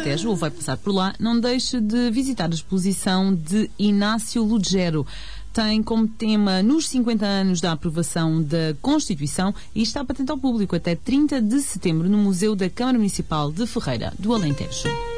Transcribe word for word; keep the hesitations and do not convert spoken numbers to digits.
Alentejo ou vai passar por lá, não deixe de visitar a exposição de Inácio Lugero. Tem como tema nos cinquenta anos da aprovação da Constituição e está patente ao público até trinta de setembro no Museu da Câmara Municipal de Ferreira do Alentejo.